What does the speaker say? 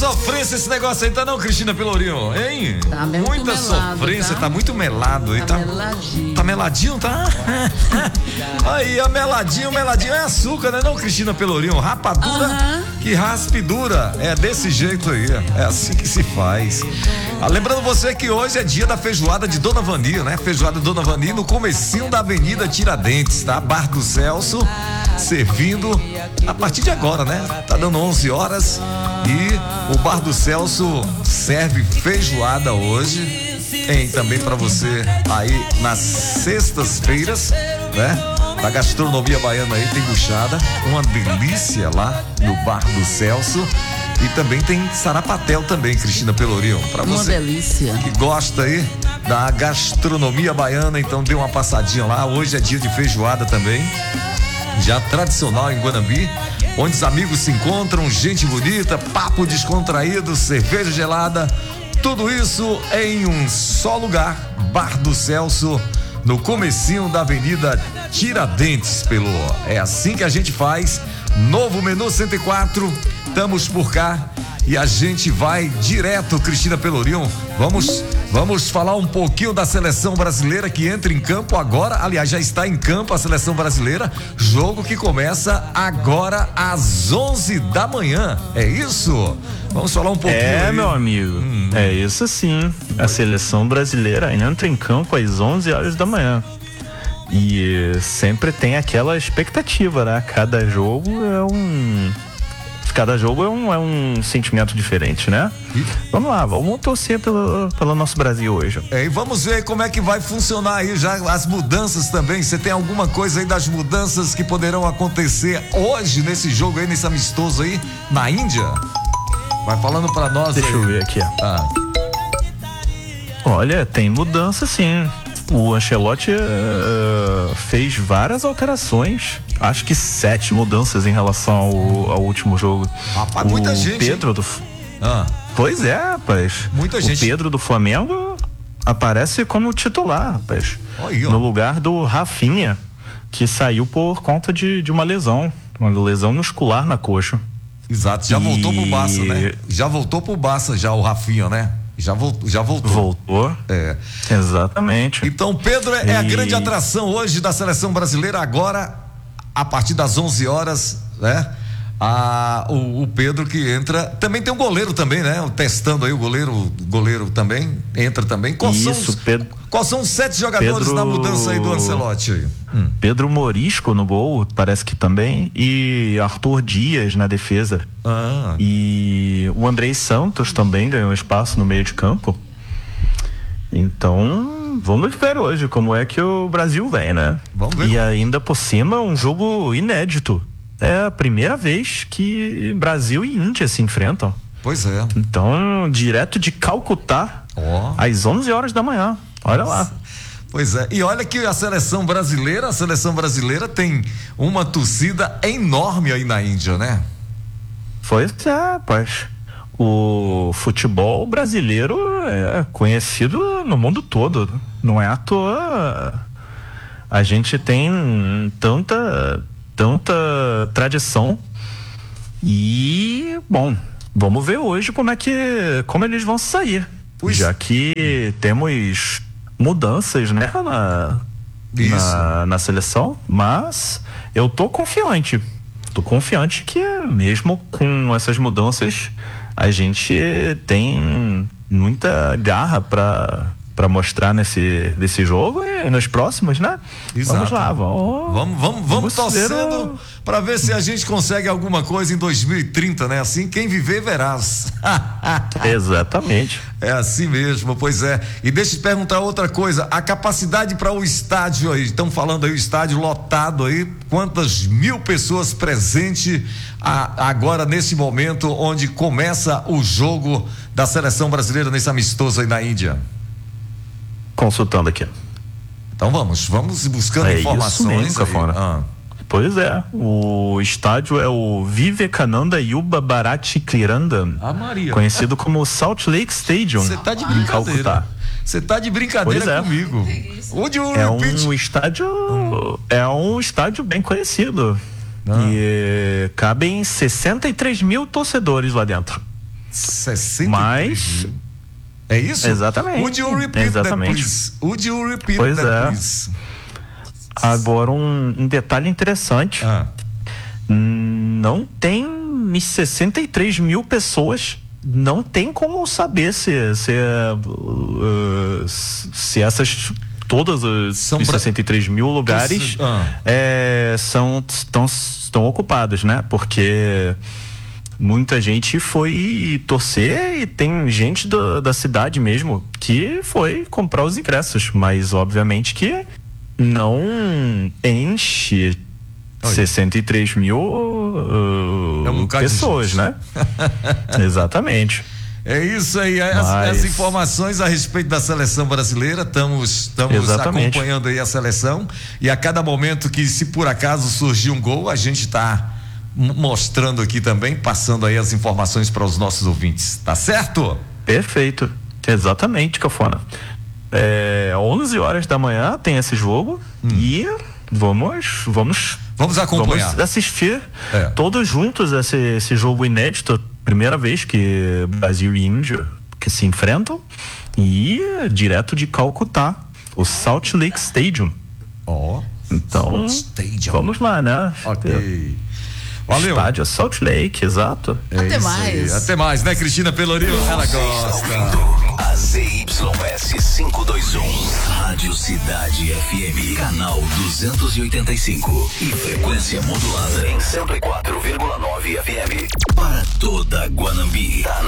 sofrência esse negócio aí, tá não, Cristina Pelourinho, hein? Tá bem muita muito melado, sofrência, tá muito melado aí, tá meladinho. Tá meladinho, tá? Aí, ó, meladinho é açúcar, né não, Cristina Pelourinho? Rapadura que raspe dura, é desse jeito aí, é assim que se faz. Lembrando você que hoje é dia da feijoada de Dona Vani, né? Feijoada de Dona Vani no comecinho da Avenida Tiradentes, tá? Bar do Celso, servindo a partir de agora, né? Tá dando 11 horas e o Bar do Celso serve feijoada hoje. Tem também pra você aí nas sextas-feiras, né? Da gastronomia baiana aí tem buchada, uma delícia lá no Bar do Celso. E também tem sarapatel também, Cristina Pelourinho, pra você. Uma delícia. Que gosta aí da gastronomia baiana, então dê uma passadinha lá. Hoje é dia de feijoada também, já tradicional em Guanambi, onde os amigos se encontram, gente bonita, papo descontraído, cerveja gelada, tudo isso em um só lugar, Bar do Celso, no comecinho da Avenida Tiradentes, Pelô. É assim que a gente faz. Novo Menu 104, estamos por cá e a gente vai direto, Cristina Pelourinho. Vamos falar um pouquinho da seleção brasileira que entra em campo agora. Aliás, já está em campo a seleção brasileira. Jogo que começa agora às 11 da manhã. É isso? Vamos falar um pouquinho. É, aí. Meu amigo. É isso sim. A seleção brasileira entra em campo às 11 horas da manhã. E sempre tem aquela expectativa, né? Cada jogo é um sentimento diferente, né? Vamos lá, vamos torcer pelo nosso Brasil hoje. E vamos ver como é que vai funcionar aí já as mudanças também. Você tem alguma coisa aí das mudanças que poderão acontecer hoje nesse jogo aí, nesse amistoso aí na Índia? Vai falando pra nós. Deixa aí. eu ver aqui. Olha, tem mudança sim. O Ancelotti fez várias alterações, acho que 7 mudanças em relação ao último jogo. Rapaz, muita gente. Pedro Pois é, rapaz. Muita gente. O Pedro do Flamengo aparece como titular, rapaz. Aí, no lugar do Rafinha, que saiu por conta de uma lesão muscular na coxa. Exato, já voltou pro Barça, né? Já voltou pro Barça já o Rafinha, né? Já voltou. Voltou. É. Exatamente. Então, Pedro é a grande atração hoje da seleção brasileira. Agora, a partir das 11 horas, né? O Pedro que entra. Também tem um goleiro também, né? Testando aí o goleiro também. Entra também. Quais são os 7 jogadores na mudança aí do Ancelotti aí? Pedro Morisco no gol, parece que também. E Arthur Dias na defesa. E o Andrei Santos também ganhou espaço no meio de campo. Então, vamos ver hoje como é que o Brasil vem, né? Vamos ver. E ainda por cima, um jogo inédito. É a primeira vez que Brasil e Índia se enfrentam. Pois é. Então, direto de Calcutá, às 11 horas da manhã. Olha lá. Pois é. E olha que a seleção brasileira tem uma torcida enorme aí na Índia, né? Pois é, rapaz. O futebol brasileiro é conhecido no mundo todo. Não é à toa. A gente tem tanta tradição. E, bom, vamos ver hoje como eles vão sair. Já que temos mudanças, né, na seleção, mas eu tô confiante que mesmo com essas mudanças a gente tem muita garra para mostrar nesse jogo e nos próximos, né? Exato. Vamos lá, vamos torcendo para ver se a gente consegue alguma coisa em 2030, né? Assim, quem viver verás. Exatamente. É assim mesmo, pois é. E deixa eu te perguntar outra coisa, a capacidade para o estádio aí, estão falando aí o estádio lotado aí, quantas mil pessoas presentes agora nesse momento onde começa o jogo da seleção brasileira nesse amistoso aí na Índia? Consultando aqui. Então vamos buscando informações. Isso mesmo, Pois é, o estádio é o Vivekananda Yuba Bharati Kliranda, conhecido como Salt Lake Stadium. Você tá de brincadeira. Você tá de brincadeira comigo. É um estádio bem conhecido. E cabem 63 mil torcedores lá dentro. 63 Mas... mil. É isso? Exatamente. Would you repeat Exatamente. that, please? Would you repeat Pois that, é. please? Agora um detalhe interessante. Não tem 63 mil pessoas. Não tem como saber se essas todas os 63 mil lugares estão ocupados, né? Porque muita gente foi torcer e tem gente da cidade mesmo que foi comprar os ingressos, mas obviamente que não enche 63 mil pessoas, né? Exatamente. É isso aí, as informações a respeito da seleção brasileira, estamos acompanhando aí a seleção, e a cada momento que, se por acaso surgir um gol, a gente está mostrando aqui também, passando aí as informações para os nossos ouvintes, tá certo? Perfeito, exatamente, Cafona. 11 horas da manhã tem esse jogo e vamos acompanhar. Vamos assistir todos juntos esse jogo inédito, primeira vez que Brasil e Índia que se enfrentam, e direto de Calcutá, o Salt Lake Stadium. Então, vamos lá, né? Ok. Valeu. Estádio Salt Lake, exato. Até mais. Até mais, né, Cristina Pelourinho? Ela gosta. A ZYS 521, Rádio Cidade FM, canal 285 e frequência modulada em 104,9 FM para toda Guanambi.